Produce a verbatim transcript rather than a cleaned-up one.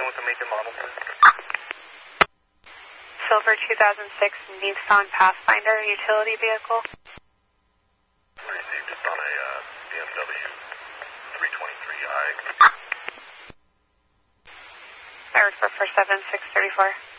what the make and model is? Silver two thousand six Nissan Pathfinder utility vehicle. Received it on a uh, B M W three twenty-three i. I refer for seven six thirty-four.